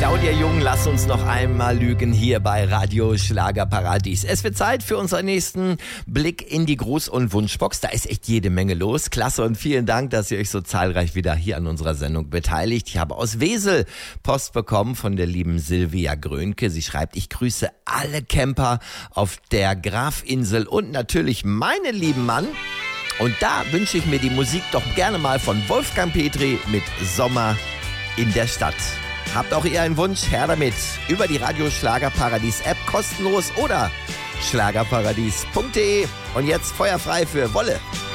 Claudia Jung, lass uns noch einmal lügen hier bei Radio Schlagerparadies. Es wird Zeit für unseren nächsten Blick in die Gruß- und Wunschbox. Da ist echt jede Menge los. Klasse und vielen Dank, dass ihr euch so zahlreich wieder hier an unserer Sendung beteiligt. Ich habe aus Wesel Post bekommen von der lieben Silvia Grönke. Sie schreibt, ich grüße alle Camper auf der Grafinsel und natürlich meinen lieben Mann. Und da wünsche ich mir die Musik doch gerne mal von Wolfgang Petri mit Sommer in der Stadt. Habt auch ihr einen Wunsch? Her damit. Über die Radio Schlagerparadies App kostenlos oder schlagerparadies.de. Und jetzt feuerfrei für Wolle.